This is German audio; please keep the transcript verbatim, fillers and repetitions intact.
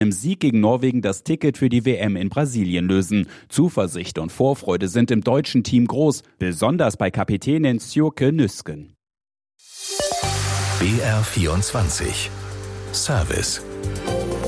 einem Sieg gegen Norwegen das Ticket für die W M in Brasilien lösen. Zuversicht und Vorfreude sind im deutschen Team groß, besonders bei Kapitänin Sjoeke Nüsken. B R vierundzwanzig Service